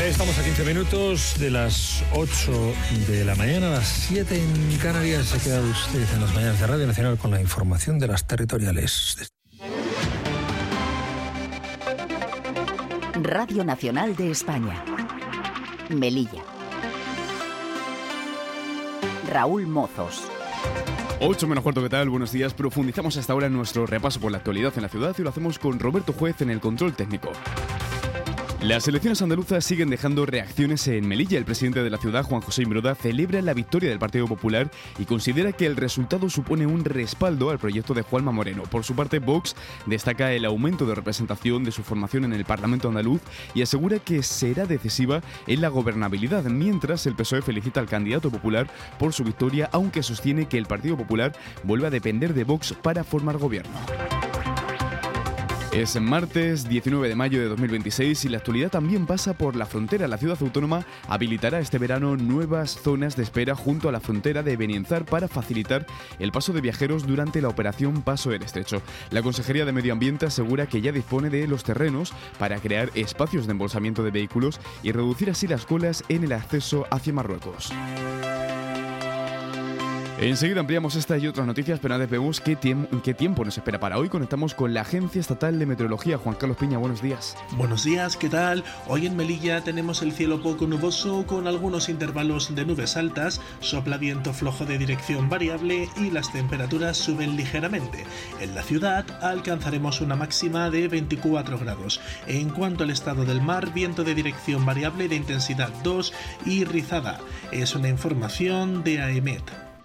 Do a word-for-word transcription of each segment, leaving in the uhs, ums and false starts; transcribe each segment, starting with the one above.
Estamos a quince minutos de las ocho de la mañana, a las siete en Canarias. Se queda usted en las mañanas de Radio Nacional con la información de las territoriales. Radio Nacional de España. Melilla. Raúl Mozos. ocho menos cuarto, ¿qué tal? Buenos días. Profundizamos hasta ahora en nuestro repaso por la actualidad en la ciudad y lo hacemos con Roberto Juez en el control técnico. Las elecciones andaluzas siguen dejando reacciones en Melilla. El presidente de la ciudad, Juan José Imbroda, celebra la victoria del Partido Popular y considera que el resultado supone un respaldo al proyecto de Juanma Moreno. Por su parte, Vox destaca el aumento de representación de su formación en el Parlamento andaluz y asegura que será decisiva en la gobernabilidad, mientras el P S O E felicita al candidato popular por su victoria, aunque sostiene que el Partido Popular vuelve a depender de Vox para formar gobierno. Es martes diecinueve de mayo de dos mil veintiséis y la actualidad también pasa por la frontera. La ciudad autónoma habilitará este verano nuevas zonas de espera junto a la frontera de Benienzar para facilitar el paso de viajeros durante la operación Paso del Estrecho. La Consejería de Medio Ambiente asegura que ya dispone de los terrenos para crear espacios de embolsamiento de vehículos y reducir así las colas en el acceso hacia Marruecos. Enseguida ampliamos esta y otras noticias, pero antes vemos qué, tiemp- qué tiempo nos espera para hoy. Conectamos con la Agencia Estatal de Meteorología. Juan Carlos Piña, buenos días. Buenos días, ¿qué tal? Hoy en Melilla tenemos el cielo poco nuboso con algunos intervalos de nubes altas, sopla viento flojo de dirección variable y las temperaturas suben ligeramente. En la ciudad alcanzaremos una máxima de veinticuatro grados. En cuanto al estado del mar, viento de dirección variable de intensidad dos y rizada. Es una información de AEMET.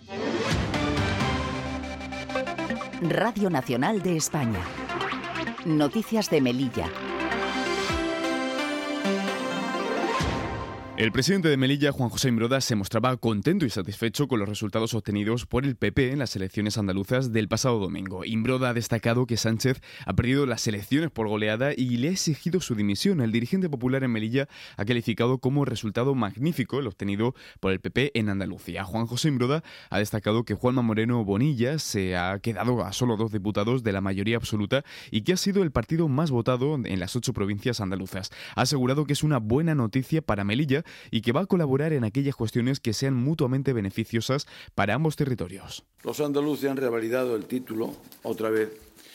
Radio Nacional de España. Noticias de Melilla. El presidente de Melilla, Juan José Imbroda, se mostraba contento y satisfecho con los resultados obtenidos por el P P en las elecciones andaluzas del pasado domingo. Imbroda ha destacado que Sánchez ha perdido las elecciones por goleada y le ha exigido su dimisión. El dirigente popular en Melilla ha calificado como resultado magnífico el obtenido por el P P en Andalucía. Juan José Imbroda ha destacado que Juanma Moreno Bonilla se ha quedado a solo dos diputados de la mayoría absoluta y que ha sido el partido más votado en las ocho provincias andaluzas. Ha asegurado que es una buena noticia para Melilla y que va a colaborar en aquellas cuestiones que sean mutuamente beneficiosas para ambos territorios. Los andaluces han revalidado el título, otra vez,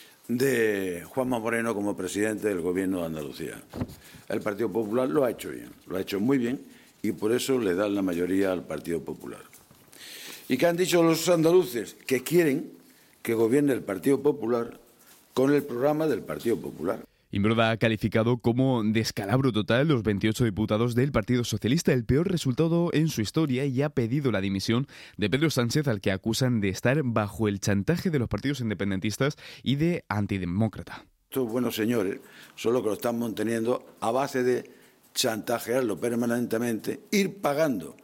de Juanma Moreno como presidente del Gobierno de Andalucía. El Partido Popular lo ha hecho bien, lo ha hecho muy bien y por eso le dan la mayoría al Partido Popular. ¿Y qué han dicho los andaluces? Que quieren que gobierne el Partido Popular con el programa del Partido Popular. Imbroda ha calificado como descalabro total los veintiocho diputados del Partido Socialista, el peor resultado en su historia, y ha pedido la dimisión de Pedro Sánchez, al que acusan de estar bajo el chantaje de los partidos independentistas y de antidemócrata. Estos buenos señores son los que lo están manteniendo a base de chantajearlo permanentemente, ir pagando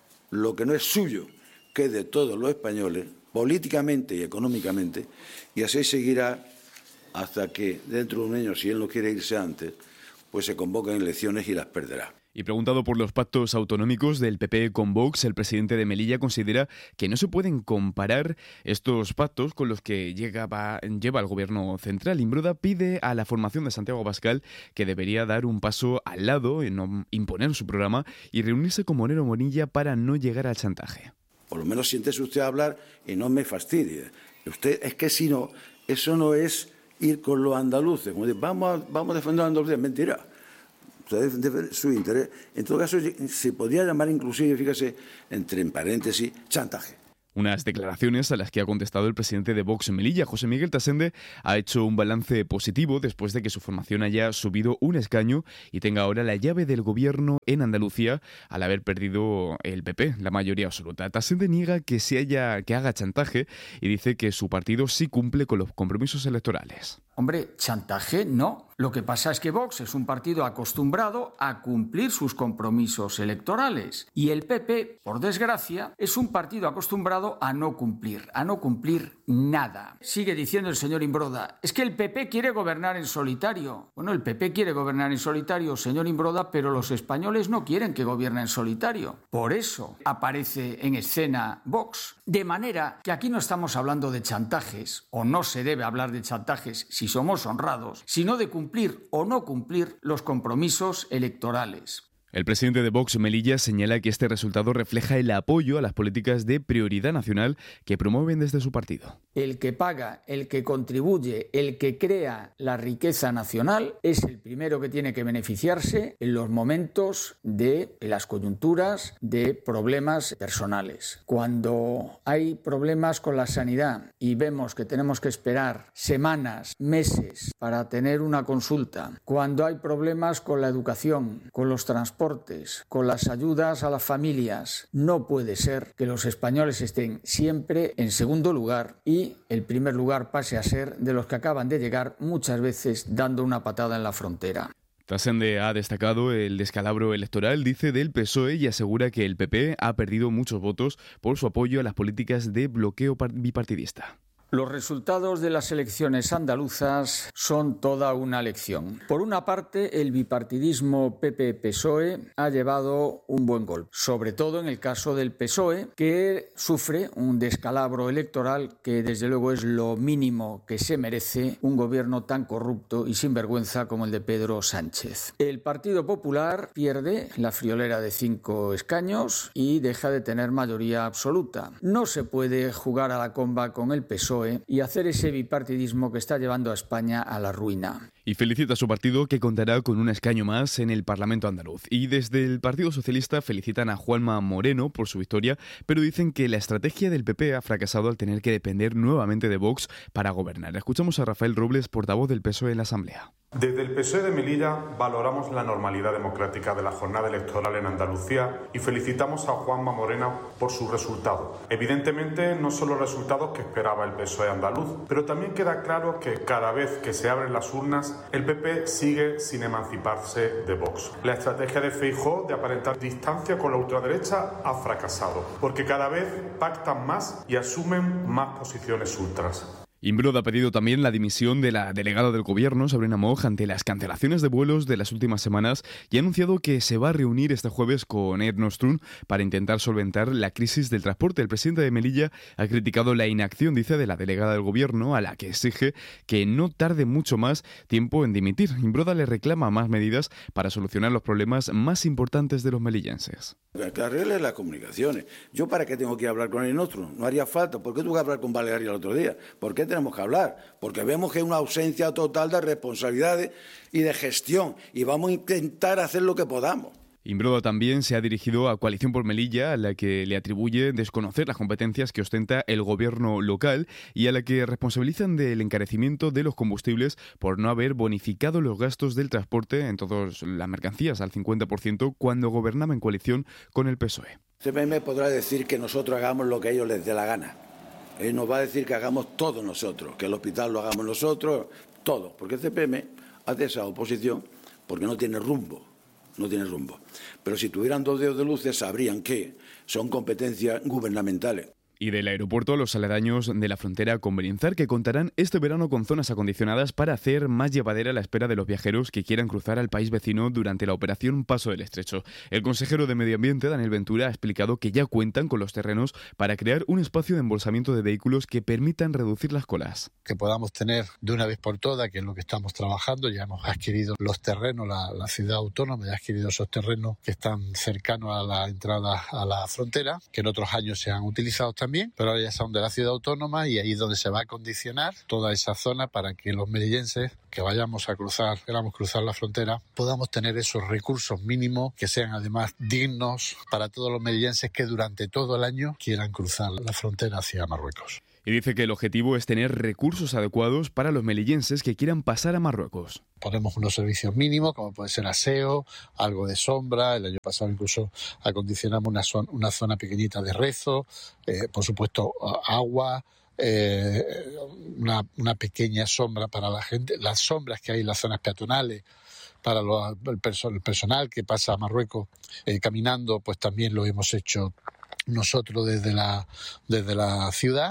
lo que no es suyo, que es de todos los españoles, políticamente y económicamente, y así seguirá hasta que dentro de un año, si él no quiere irse antes, pues se convocan elecciones y las perderá. Y preguntado por los pactos autonómicos del P P con Vox, el presidente de Melilla considera que no se pueden comparar estos pactos con los que llegaba, lleva el gobierno central. Imbroda pide a la formación de Santiago Abascal que debería dar un paso al lado, en no imponer su programa y reunirse con Moreno Bonilla para no llegar al chantaje. Por lo menos siéntese usted a hablar y no me fastidie. Usted, es que si no, eso no es ir con los andaluces, como decir, vamos a, vamos a defender a Andalucía, mentira. Ustedes defienden su interés. En todo caso, se podría llamar inclusive, fíjese, entre en paréntesis, chantaje. Unas declaraciones a las que ha contestado el presidente de Vox en Melilla, José Miguel Tasende, ha hecho un balance positivo después de que su formación haya subido un escaño y tenga ahora la llave del gobierno en Andalucía al haber perdido el P P, la mayoría absoluta. Tasende niega que se haya, que haga chantaje y dice que su partido sí cumple con los compromisos electorales. Hombre, chantaje no. Lo que pasa es que Vox es un partido acostumbrado a cumplir sus compromisos electorales y el P P, por desgracia, es un partido acostumbrado a no cumplir, a no cumplir nada. Sigue diciendo el señor Imbroda, es que el P P quiere gobernar en solitario. Bueno, el P P quiere gobernar en solitario, señor Imbroda, pero los españoles no quieren que gobierne en solitario. Por eso aparece en escena Vox. De manera que aquí no estamos hablando de chantajes, o no se debe hablar de chantajes si somos honrados, sino de cumplir o no cumplir los compromisos electorales. El presidente de Vox, Melilla, señala que este resultado refleja el apoyo a las políticas de prioridad nacional que promueven desde su partido. El que paga, el que contribuye, el que crea la riqueza nacional es el primero que tiene que beneficiarse en los momentos de en las coyunturas de problemas personales. Cuando hay problemas con la sanidad y vemos que tenemos que esperar semanas, meses para tener una consulta, cuando hay problemas con la educación, con los transportes, con las ayudas a las familias, no puede ser que los españoles estén siempre en segundo lugar y el primer lugar pase a ser de los que acaban de llegar, muchas veces dando una patada en la frontera. Trascende ha destacado el descalabro electoral, dice, del P S O E y asegura que el P P ha perdido muchos votos por su apoyo a las políticas de bloqueo bipartidista. Los resultados de las elecciones andaluzas son toda una lección. Por una parte, el bipartidismo P P P S O E ha llevado un buen golpe, sobre todo en el caso del P S O E, que sufre un descalabro electoral que desde luego es lo mínimo que se merece un gobierno tan corrupto y sinvergüenza como el de Pedro Sánchez. El Partido Popular pierde la friolera de cinco escaños y deja de tener mayoría absoluta. No se puede jugar a la comba con el P S O E y hacer ese bipartidismo que está llevando a España a la ruina. Y felicita a su partido, que contará con un escaño más en el Parlamento andaluz. Y desde el Partido Socialista felicitan a Juanma Moreno por su victoria, pero dicen que la estrategia del P P ha fracasado al tener que depender nuevamente de Vox para gobernar. Escuchamos a Rafael Robles, portavoz del P S O E en la Asamblea. Desde el P S O E de Melilla valoramos la normalidad democrática de la jornada electoral en Andalucía y felicitamos a Juanma Moreno por su resultado. Evidentemente no son los resultados que esperaba el P S O E andaluz, pero también queda claro que cada vez que se abren las urnas, el P P sigue sin emanciparse de Vox. La estrategia de Feijóo de aparentar distancia con la ultraderecha ha fracasado, porque cada vez pactan más y asumen más posiciones ultras. Imbroda ha pedido también la dimisión de la delegada del Gobierno, Sabrina Moig, ante las cancelaciones de vuelos de las últimas semanas y ha anunciado que se va a reunir este jueves con Air Nostrum para intentar solventar la crisis del transporte. El presidente de Melilla ha criticado la inacción, dice, de la delegada del Gobierno, a la que exige que no tarde mucho más tiempo en dimitir. Imbroda le reclama más medidas para solucionar los problemas más importantes de los melillenses. Que arregle las comunicaciones. ¿Yo para qué tengo que hablar con Air Nostrum? No haría falta. ¿Por qué tuve que hablar con Balearia el otro día? ¿Por qué tenemos que hablar? Porque vemos que hay una ausencia total de responsabilidades y de gestión y vamos a intentar hacer lo que podamos. Imbroda también se ha dirigido a Coalición por Melilla, a la que le atribuye desconocer las competencias que ostenta el gobierno local y a la que responsabilizan del encarecimiento de los combustibles por no haber bonificado los gastos del transporte en todas las mercancías al cincuenta por ciento cuando gobernaba en coalición con el P S O E. C P M podrá decir que nosotros hagamos lo que a ellos les dé la gana. Él nos va a decir que hagamos todo nosotros, que el hospital lo hagamos nosotros, todo, porque el C P M hace esa oposición porque no tiene rumbo. No tiene rumbo. Pero si tuvieran dos dedos de luces, sabrían que son competencias gubernamentales. Y del aeropuerto a los aledaños de la frontera con Benienzar, que contarán este verano con zonas acondicionadas para hacer más llevadera la espera de los viajeros que quieran cruzar al país vecino durante la operación Paso del Estrecho. El consejero de Medio Ambiente, Daniel Ventura, ha explicado que ya cuentan con los terrenos para crear un espacio de embolsamiento de vehículos que permitan reducir las colas. Que podamos tener de una vez por todas, que es lo que estamos trabajando, ya hemos adquirido los terrenos, la, la ciudad autónoma ya ha adquirido esos terrenos que están cercanos a la entrada a la frontera, que en otros años se han utilizado también. Pero ahora ya son de la ciudad autónoma y ahí es donde se va a condicionar toda esa zona para que los melillenses que vayamos a cruzar, queramos cruzar la frontera, podamos tener esos recursos mínimos que sean además dignos para todos los melillenses que durante todo el año quieran cruzar la frontera hacia Marruecos. Y dice que el objetivo es tener recursos adecuados para los melillenses que quieran pasar a Marruecos. Ponemos unos servicios mínimos, como puede ser aseo, algo de sombra. El año pasado incluso acondicionamos una zona, una zona pequeñita de rezo, eh, por supuesto agua, eh, una, una pequeña sombra para la gente. Las sombras que hay en las zonas peatonales para lo, el, perso- el personal que pasa a Marruecos eh, caminando, pues también lo hemos hecho nosotros desde la, desde la ciudad.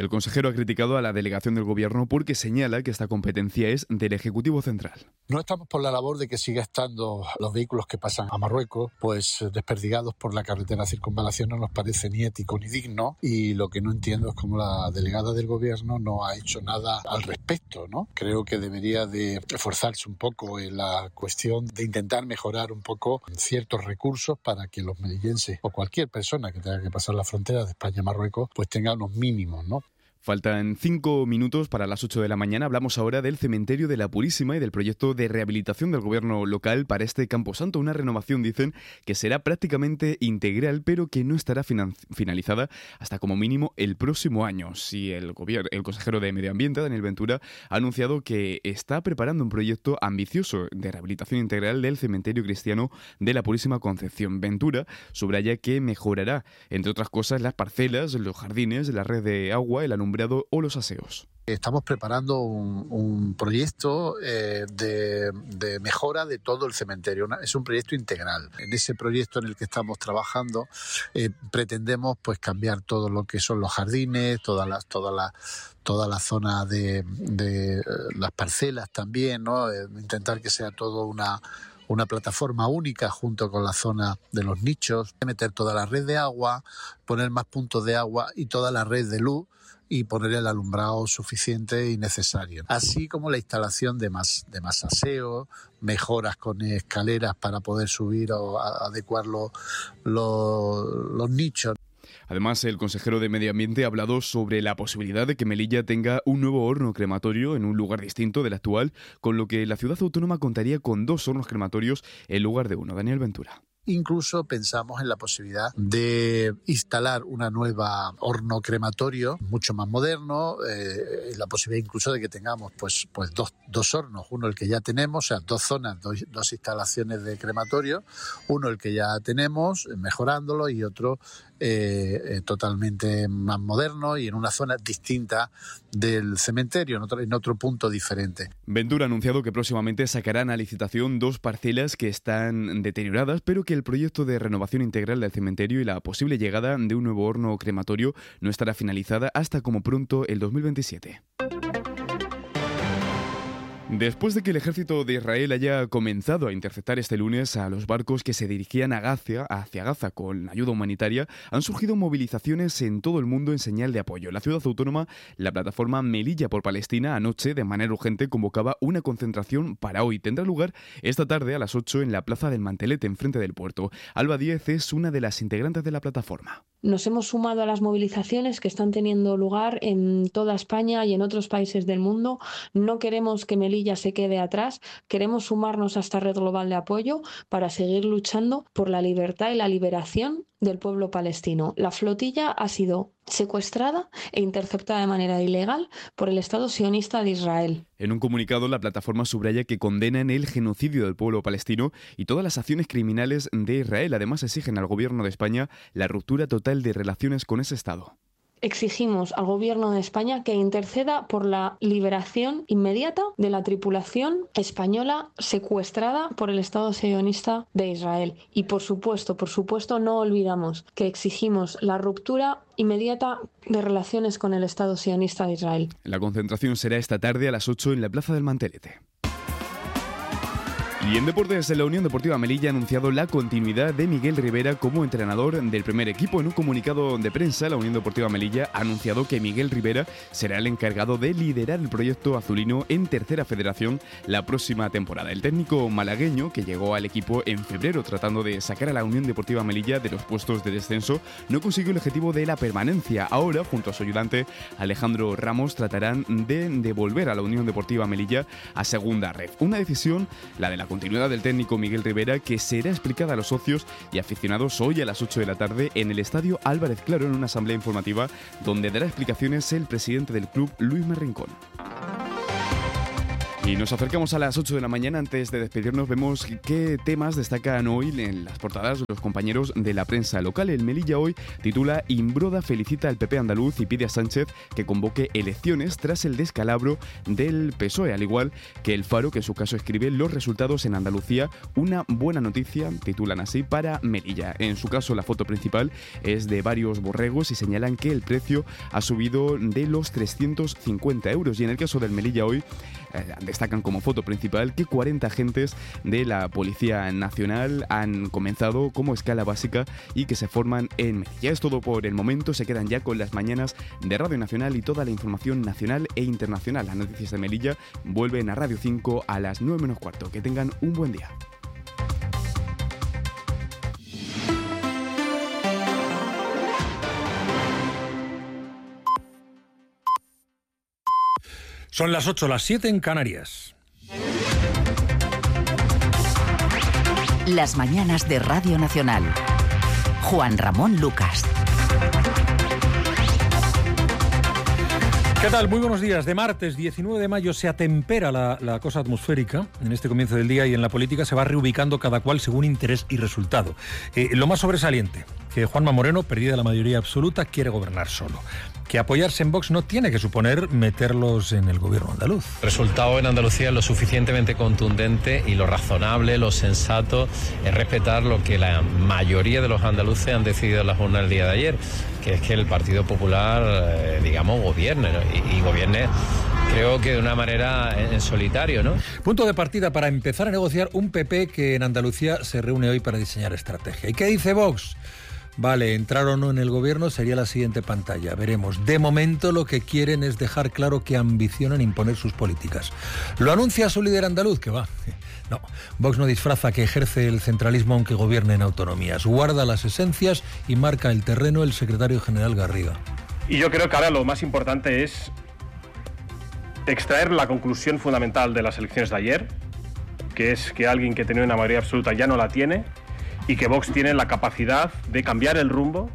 El consejero ha criticado a la delegación del Gobierno porque señala que esta competencia es del Ejecutivo Central. No estamos por la labor de que siga estando los vehículos que pasan a Marruecos pues desperdigados por la carretera circunvalación. No nos parece ni ético ni digno, y lo que no entiendo es cómo la delegada del Gobierno no ha hecho nada al respecto, ¿no? Creo que debería de esforzarse un poco en la cuestión de intentar mejorar un poco ciertos recursos para que los melillenses o cualquier persona que tenga que pasar la frontera de España a Marruecos pues tenga unos mínimos, ¿no? Faltan cinco minutos para las ocho de la mañana. Hablamos ahora del Cementerio de la Purísima y del proyecto de rehabilitación del gobierno local para este camposanto. Una renovación, dicen, que será prácticamente integral, pero que no estará finan- finalizada hasta como mínimo el próximo año. Si el gobierno, el consejero de Medio Ambiente, Daniel Ventura, ha anunciado que está preparando un proyecto ambicioso de rehabilitación integral del Cementerio Cristiano de la Purísima Concepción. Ventura subraya que mejorará, entre otras cosas, las parcelas, los jardines, la red de agua, el alumbrado o los aseos. Estamos preparando un, un proyecto eh, de, de mejora de todo el cementerio. Una, es un proyecto integral. En ese proyecto en el que estamos trabajando eh, pretendemos pues cambiar todo lo que son los jardines, toda la, toda la, toda la zona de, de eh, las parcelas también, ¿no? Eh, intentar que sea todo una una plataforma única junto con la zona de los nichos, meter toda la red de agua, poner más puntos de agua y toda la red de luz y poner el alumbrado suficiente y necesario. Así como la instalación de más, de más aseo, mejoras con escaleras para poder subir o a, adecuar los, los, los nichos. Además, el consejero de Medio Ambiente ha hablado sobre la posibilidad de que Melilla tenga un nuevo horno crematorio en un lugar distinto del actual, con lo que la ciudad autónoma contaría con dos hornos crematorios en lugar de uno. Daniel Ventura. Incluso pensamos en la posibilidad de instalar una nueva horno crematorio mucho más moderno, eh, la posibilidad incluso de que tengamos pues, pues dos, dos hornos, uno el que ya tenemos, o sea, dos zonas, dos, dos instalaciones de crematorio, uno el que ya tenemos, mejorándolo, y otro eh, eh, totalmente más moderno y en una zona distinta del cementerio, en otro, en otro punto diferente. Ventura ha anunciado que próximamente sacarán a licitación dos parcelas que están deterioradas, pero que el proyecto de renovación integral del cementerio y la posible llegada de un nuevo horno crematorio no estará finalizada hasta como pronto el dos mil veintisiete. Después de que el ejército de Israel haya comenzado a interceptar este lunes a los barcos que se dirigían a Gaza, hacia Gaza con ayuda humanitaria, han surgido movilizaciones en todo el mundo en señal de apoyo. En la ciudad autónoma, la plataforma Melilla por Palestina anoche, de manera urgente, convocaba una concentración para hoy. Tendrá lugar esta tarde a las ocho en la Plaza del Mantelete, enfrente del puerto. Alba Díez es una de las integrantes de la plataforma. Nos hemos sumado a las movilizaciones que están teniendo lugar en toda España y en otros países del mundo. No queremos que Melilla se quede atrás, queremos sumarnos a esta red global de apoyo para seguir luchando por la libertad y la liberación del pueblo palestino. La flotilla ha sido secuestrada e interceptada de manera ilegal por el Estado sionista de Israel. En un comunicado, la plataforma subraya que condenan el genocidio del pueblo palestino y todas las acciones criminales de Israel. Además, exigen al gobierno de España la ruptura total de relaciones con ese Estado. Exigimos al Gobierno de España que interceda por la liberación inmediata de la tripulación española secuestrada por el Estado sionista de Israel. Y por supuesto, por supuesto, no olvidamos que exigimos la ruptura inmediata de relaciones con el Estado sionista de Israel. La concentración será esta tarde a las ocho en la Plaza del Mantelete. Y en deportes, la Unión Deportiva Melilla ha anunciado la continuidad de Miguel Rivera como entrenador del primer equipo. En un comunicado de prensa, la Unión Deportiva Melilla ha anunciado que Miguel Rivera será el encargado de liderar el proyecto azulino en Tercera Federación la próxima temporada. El técnico malagueño, que llegó al equipo en febrero tratando de sacar a la Unión Deportiva Melilla de los puestos de descenso, no consiguió el objetivo de la permanencia. Ahora, junto a su ayudante Alejandro Ramos, tratarán de devolver a la Unión Deportiva Melilla a segunda red. Una decisión, la de la continuidad del técnico Miguel Rivera, que será explicada a los socios y aficionados hoy a las ocho de la tarde en el Estadio Álvarez Claro, en una asamblea informativa donde dará explicaciones el presidente del club, Luis Rincón. Y nos acercamos a las ocho de la mañana. Antes de despedirnos, vemos qué temas destacan hoy en las portadas los compañeros de la prensa local. El Melilla hoy titula: Imbroda felicita al P P andaluz y pide a Sánchez que convoque elecciones tras el descalabro del P S O E, al igual que El Faro, que en su caso escribe: los resultados en Andalucía, una buena noticia, titulan así, para Melilla. En su caso, la foto principal es de varios borregos y señalan que el precio ha subido de los trescientos cincuenta euros. Y en el caso del Melilla hoy, eh, destacan como foto principal que cuarenta agentes de la Policía Nacional han comenzado como escala básica y que se forman en Melilla. Es todo por el momento. Se quedan ya con las mañanas de Radio Nacional y toda la información nacional e internacional. Las noticias de Melilla vuelven a Radio cinco a las nueve menos cuarto. Que tengan un buen día. Son las ocho, las siete en Canarias. Las mañanas de Radio Nacional. Juan Ramón Lucas. ¿Qué tal? Muy buenos días. De martes diecinueve de mayo se atempera la, la cosa atmosférica en este comienzo del día, y en la política se va reubicando cada cual según interés y resultado. Eh, lo más sobresaliente, que Juanma Moreno, perdida la mayoría absoluta, quiere gobernar solo. Que apoyarse en Vox no tiene que suponer meterlos en el gobierno andaluz. El resultado en Andalucía es lo suficientemente contundente, y lo razonable, lo sensato es respetar lo que la mayoría de los andaluces han decidido en la jornada del día de ayer, que es que el Partido Popular, eh, digamos, gobierne, ¿no? y, y gobierne, creo que de una manera en, en solitario, ¿no? Punto de partida para empezar a negociar un P P que en Andalucía se reúne hoy para diseñar estrategia. ¿Y qué dice Vox? Vale, entrar o no en el gobierno sería la siguiente pantalla. Veremos. De momento lo que quieren es dejar claro que ambicionan imponer sus políticas. Lo anuncia su líder andaluz, que va. No, Vox no disfraza que ejerce el centralismo aunque gobierne en autonomías. Guarda las esencias y marca el terreno el secretario general Garriga. Y yo creo que ahora lo más importante es extraer la conclusión fundamental de las elecciones de ayer, que es que alguien que tenía una mayoría absoluta ya no la tiene, y que Vox tiene la capacidad de cambiar el rumbo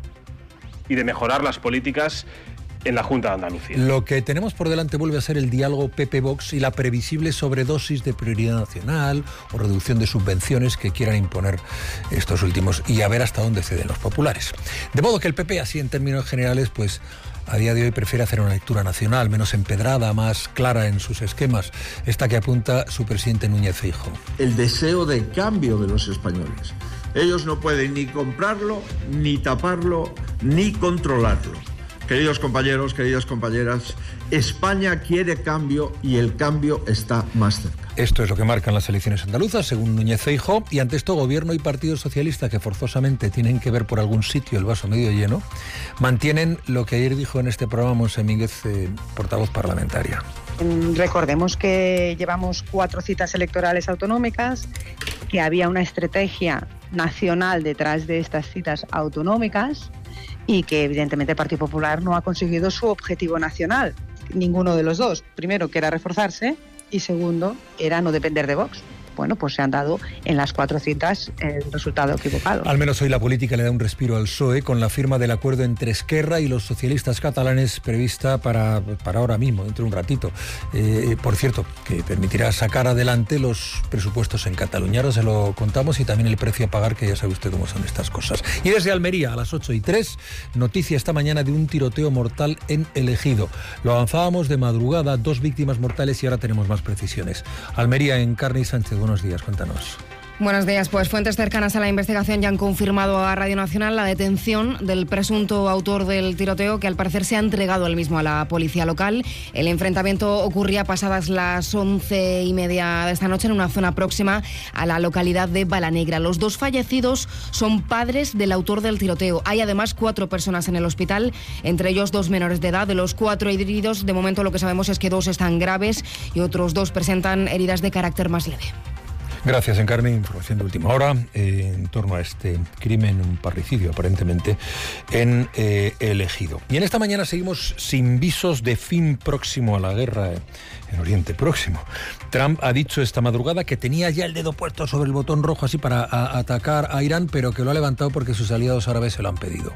y de mejorar las políticas en la Junta de Andalucía. Lo que tenemos por delante vuelve a ser el diálogo P P-Vox y la previsible sobredosis de prioridad nacional o reducción de subvenciones que quieran imponer estos últimos, y a ver hasta dónde ceden los populares. De modo que el P P, así en términos generales, pues a día de hoy prefiere hacer una lectura nacional, menos empedrada, más clara en sus esquemas, esta que apunta su presidente Núñez Feijóo. El deseo de cambio de los españoles. Ellos no pueden ni comprarlo, ni taparlo, ni controlarlo. Queridos compañeros, queridas compañeras, España quiere cambio y el cambio está más cerca. Esto es lo que marcan las elecciones andaluzas, según Núñez Feijóo, y ante esto Gobierno y Partido Socialista, que forzosamente tienen que ver por algún sitio el vaso medio lleno, mantienen lo que ayer dijo en este programa Montse Mínguez, eh, portavoz parlamentaria. Recordemos que llevamos cuatro citas electorales autonómicas, que había una estrategia nacional detrás de estas citas autonómicas y que evidentemente el Partido Popular no ha conseguido su objetivo nacional, ninguno de los dos. Primero, que era reforzarse, y segundo, era no depender de Vox. Bueno, pues se han dado en las cuatro citas el resultado equivocado. Al menos hoy la política le da un respiro al P S O E con la firma del acuerdo entre Esquerra y los socialistas catalanes prevista para, para ahora mismo, dentro de un ratito. Eh, por cierto, que permitirá sacar adelante los presupuestos en Cataluña. Ahora se lo contamos, y también el precio a pagar, que ya sabe usted cómo son estas cosas. Y desde Almería, a las ocho y tres, noticia esta mañana de un tiroteo mortal en El Ejido. Lo avanzábamos de madrugada, dos víctimas mortales, y ahora tenemos más precisiones. Almería, en Carni Sánchez. Buenos días, cuéntanos. Buenos días. Pues fuentes cercanas a la investigación ya han confirmado a Radio Nacional la detención del presunto autor del tiroteo, que al parecer se ha entregado él mismo a la policía local. El enfrentamiento ocurría pasadas las once y media de esta noche en una zona próxima a la localidad de Balanegra. Los dos fallecidos son padres del autor del tiroteo. Hay además cuatro personas en el hospital, entre ellos dos menores de edad. De los cuatro heridos, de momento lo que sabemos es que dos están graves y otros dos presentan heridas de carácter más leve. Gracias, Encarni. Información de última hora eh, en torno a este crimen, un parricidio aparentemente, en eh, El Ejido. Y en esta mañana seguimos sin visos de fin próximo a la guerra eh, en Oriente Próximo. Trump ha dicho esta madrugada que tenía ya el dedo puesto sobre el botón rojo así para a, atacar a Irán, pero que lo ha levantado porque sus aliados árabes se lo han pedido.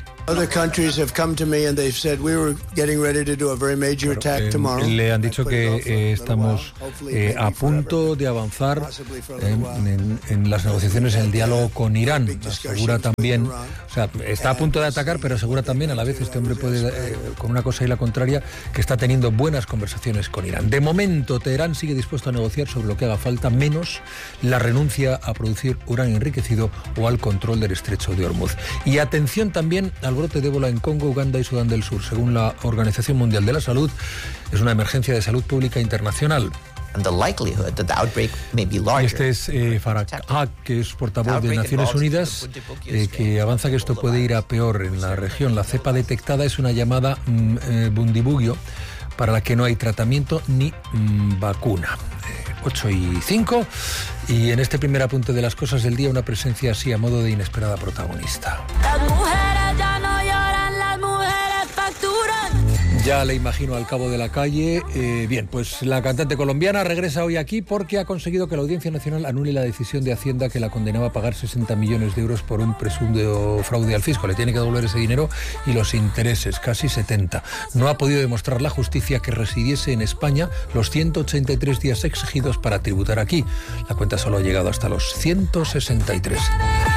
Claro, eh, le han dicho que eh, estamos eh, a punto de avanzar eh, en, en las negociaciones, en el diálogo con Irán. Asegura también, o sea, está a punto de atacar, pero asegura también, a la vez este hombre puede, eh, con una cosa y la contraria, que está teniendo buenas conversaciones con Irán. De momento, Teherán sigue dispuesto a negociar sobre lo que haga falta, menos la renuncia a producir uranio enriquecido o al control del estrecho de Hormuz. Y atención también al brote de ébola en Congo, Uganda y Sudán del Sur. Según la Organización Mundial de la Salud, es una emergencia de salud pública internacional. And the likelihood that the outbreak may be larger. Este es eh, Farah Haq, que es portavoz de Naciones Unidas, eh, que avanza que esto puede ir a peor en la región. La cepa detectada es una llamada mm, eh, Bundibugyo, para la que no hay tratamiento ni mm, vacuna. Eh, ocho y cinco, y en este primer apunte de las cosas del día, una presencia así a modo de inesperada protagonista. Las mujeres ya no lloran, las mujeres facturan. Ya le imagino al cabo de la calle. Eh, bien, pues la cantante colombiana regresa hoy aquí porque ha conseguido que la Audiencia Nacional anule la decisión de Hacienda que la condenaba a pagar sesenta millones de euros por un presunto fraude al fisco. Le tiene que devolver ese dinero y los intereses, casi setenta. No ha podido demostrar la justicia que residiese en España los ciento ochenta y tres días exigidos para tributar aquí. La cuenta solo ha llegado hasta los ciento sesenta y tres.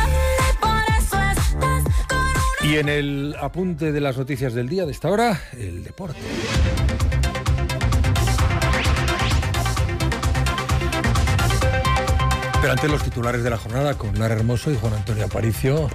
Y en el apunte de las noticias del día de esta hora, el deporte. Pero antes los titulares de la jornada con Lara Hermoso y Juan Antonio Aparicio.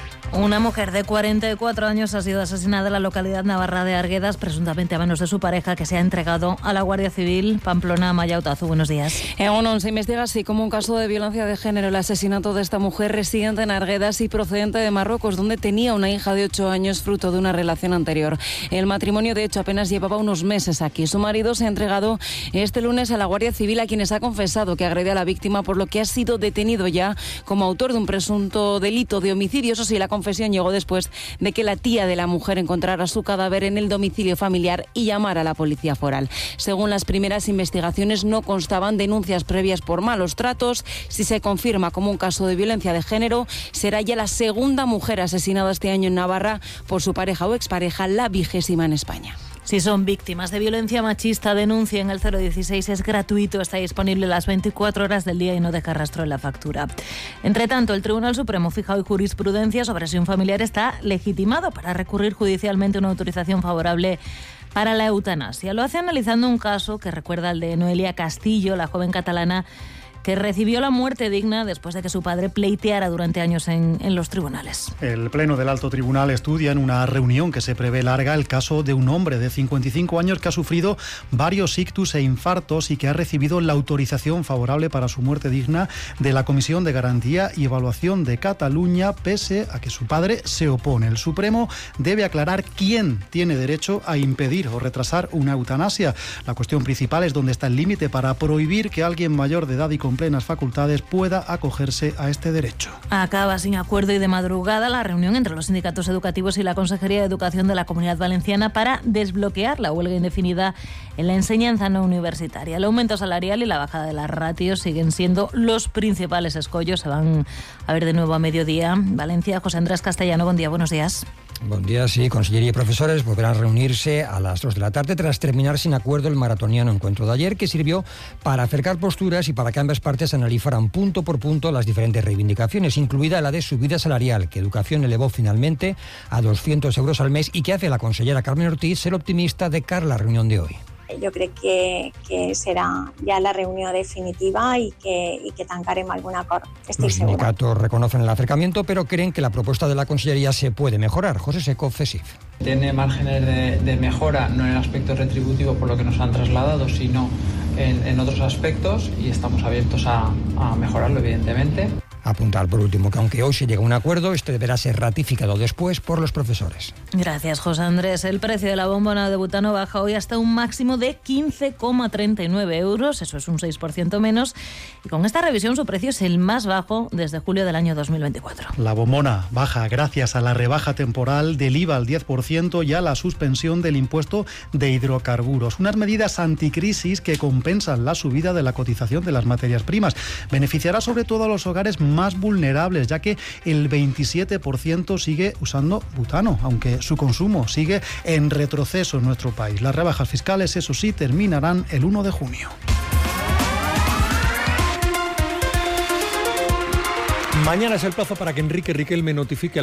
Una mujer de cuarenta y cuatro años ha sido asesinada en la localidad navarra de Arguedas, presuntamente a manos de su pareja, que se ha entregado a la Guardia Civil. Pamplona, Maya Otazu, buenos días. En ONU se investiga así como un caso de violencia de género el asesinato de esta mujer residente en Arguedas y procedente de Marruecos, donde tenía una hija de ocho años fruto de una relación anterior. El matrimonio, de hecho, apenas llevaba unos meses aquí. Su marido se ha entregado este lunes a la Guardia Civil, a quienes ha confesado que agredió a la víctima, por lo que ha sido detenido ya como autor de un presunto delito de homicidio. Eso sí, la confesión llegó después de que la tía de la mujer encontrara su cadáver en el domicilio familiar y llamara a la policía foral. Según las primeras investigaciones, no constaban denuncias previas por malos tratos. Si se confirma como un caso de violencia de género, será ya la segunda mujer asesinada este año en Navarra por su pareja o expareja, la vigésima en España. Si son víctimas de violencia machista, denuncien el cero dieciséis, es gratuito, está disponible las veinticuatro horas del día y no deja rastro en la factura. Entre tanto, el Tribunal Supremo fija hoy jurisprudencia sobre si un familiar está legitimado para recurrir judicialmente una autorización favorable para la eutanasia. Lo hace analizando un caso que recuerda al de Noelia Castillo, la joven catalana que recibió la muerte digna después de que su padre pleiteara durante años en, en los tribunales. El Pleno del Alto Tribunal estudia en una reunión que se prevé larga el caso de un hombre de cincuenta y cinco años que ha sufrido varios ictus e infartos y que ha recibido la autorización favorable para su muerte digna de la Comisión de Garantía y Evaluación de Cataluña, pese a que su padre se opone. El Supremo debe aclarar quién tiene derecho a impedir o retrasar una eutanasia. La cuestión principal es dónde está el límite para prohibir que alguien mayor de edad y con plenas facultades pueda acogerse a este derecho. Acaba sin acuerdo y de madrugada la reunión entre los sindicatos educativos y la Consejería de Educación de la Comunidad Valenciana para desbloquear la huelga indefinida en la enseñanza no universitaria. El aumento salarial y la bajada de las ratios siguen siendo los principales escollos. Se van a ver de nuevo a mediodía. Valencia, José Andrés Castellano, buen día, buenos días. Buen día, sí. Consellería y profesores volverán a reunirse a las dos de la tarde tras terminar sin acuerdo el maratoniano encuentro de ayer, que sirvió para acercar posturas y para que ambas partes analizaran punto por punto las diferentes reivindicaciones, incluida la de subida salarial, que Educación elevó finalmente a doscientos euros al mes y que hace la consellera Carmen Ortiz ser optimista de cara a la reunión de hoy. Jo crec que, que serà ja la reunió definitiva y que, y que tancarem algun acord. Estic Los segura. sindicatos reconocen el acercamiento, pero creen que la propuesta de la Consellería se puede mejorar. José Seco, CESIF. Tiene márgenes de, de mejora, no en el aspecto retributivo por lo que nos han trasladado, sino en, en otros aspectos, y estamos abiertos a, a mejorarlo, evidentemente. Apuntar por último que aunque hoy se llega a un acuerdo, este deberá ser ratificado después por los profesores. Gracias, José Andrés. El precio de la bombona de butano baja hoy hasta un máximo de quince coma treinta y nueve euros, eso es un seis por ciento menos, y con esta revisión su precio es el más bajo desde julio del año dos mil veinticuatro. La bombona baja gracias a la rebaja temporal del I V A al diez por ciento y a la suspensión del impuesto de hidrocarburos, unas medidas anticrisis que compensan la subida de la cotización de las materias primas. Beneficiará sobre todo a los hogares más vulnerables, ya que el veintisiete por ciento sigue usando butano, aunque su consumo sigue en retroceso en nuestro país. Las rebajas fiscales, eso sí, terminarán el uno de junio. Mañana es el plazo para que Enrique Riquelme notifique